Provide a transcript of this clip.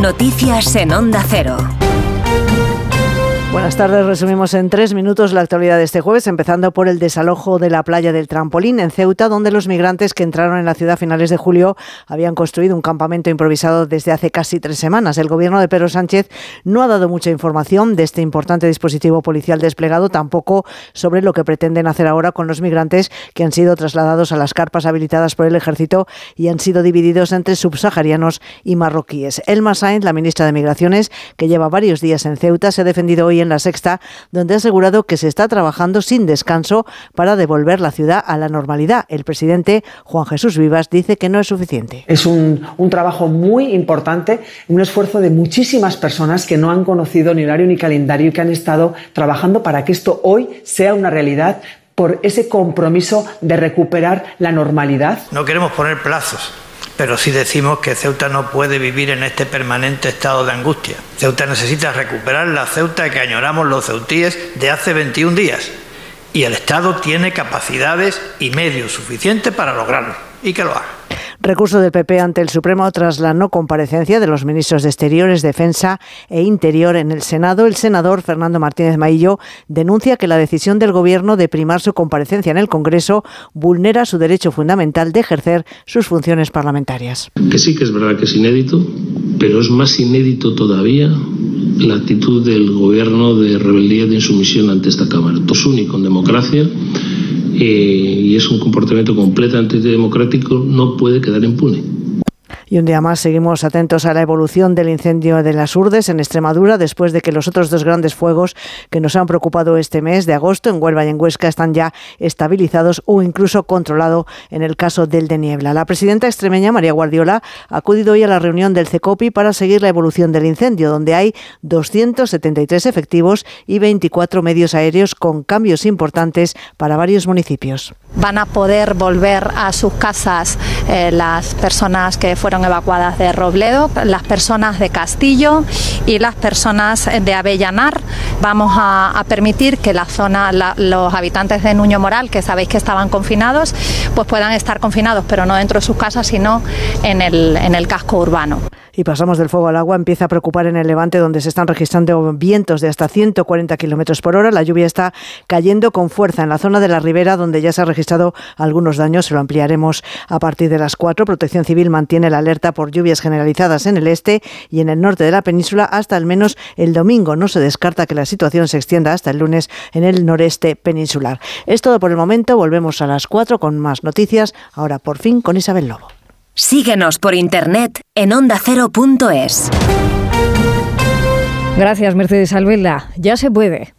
Noticias en Onda Cero. Buenas tardes, resumimos en 3 minutos la actualidad de este jueves, empezando por el desalojo de la playa del Trampolín en Ceuta, donde los migrantes que entraron en la ciudad a finales de julio habían construido un campamento improvisado desde hace casi 3 semanas. El gobierno de Pedro Sánchez no ha dado mucha información de este importante dispositivo policial desplegado, tampoco sobre lo que pretenden hacer ahora con los migrantes que han sido trasladados a las carpas habilitadas por el ejército y han sido divididos entre subsaharianos y marroquíes. Elma Sainz, la ministra de Migraciones, que lleva varios días en Ceuta, se ha defendido hoy en La Sexta, donde ha asegurado que se está trabajando sin descanso para devolver la ciudad a la normalidad. El presidente Juan Jesús Vivas dice que no es suficiente. Es un trabajo muy importante, un esfuerzo de muchísimas personas que no han conocido ni horario ni calendario y que han estado trabajando para que esto hoy sea una realidad por ese compromiso de recuperar la normalidad. No queremos poner plazos, pero sí decimos que Ceuta no puede vivir en este permanente estado de angustia. Ceuta necesita recuperar la Ceuta que añoramos los ceutíes de hace 21 días. Y el Estado tiene capacidades y medios suficientes para lograrlo. Y que lo haga. Recurso del PP ante el Supremo tras la no comparecencia de los ministros de Exteriores, Defensa e Interior en el Senado. El senador Fernando Martínez Maillo denuncia que la decisión del Gobierno de primar su comparecencia en el Congreso vulnera su derecho fundamental de ejercer sus funciones parlamentarias. Que sí que es verdad que es inédito, pero es más inédito todavía la actitud del Gobierno de rebeldía, de insumisión ante esta Cámara. Esto es único en democracia. Y es un comportamiento completamente antidemocrático, no puede quedar impune. Y un día más seguimos atentos a la evolución del incendio de las Urdes en Extremadura, después de que los otros 2 grandes fuegos que nos han preocupado este mes de agosto en Huelva y en Huesca están ya estabilizados o incluso controlados en el caso del de Niebla. La presidenta extremeña, María Guardiola, ha acudido hoy a la reunión del CECOPI para seguir la evolución del incendio, donde hay 273 efectivos y 24 medios aéreos con cambios importantes para varios municipios. Van a poder volver a sus casas las personas que fueron evacuadas de Robledo, las personas de Castillo y las personas de Avellanar. Vamos a permitir que la zona, los habitantes de Nuño Moral, que sabéis que estaban confinados, pues puedan estar confinados, pero no dentro de sus casas, sino en el casco urbano. Y pasamos del fuego al agua. Empieza a preocupar en el Levante, donde se están registrando vientos de hasta 140 kilómetros por hora. La lluvia está cayendo con fuerza en la zona de la Ribera, donde ya se han registrado algunos daños. Se lo ampliaremos a partir de las 4. Protección Civil mantiene la alerta por lluvias generalizadas en el este y en el norte de la península hasta al menos el domingo. No se descarta que la situación se extienda hasta el lunes en el noreste peninsular. Es todo por el momento. Volvemos a las 4 con más noticias. Ahora por fin con Isabel Lobo. Síguenos por internet en ondacero.es. Gracias, Mercedes Albelda. Ya se puede.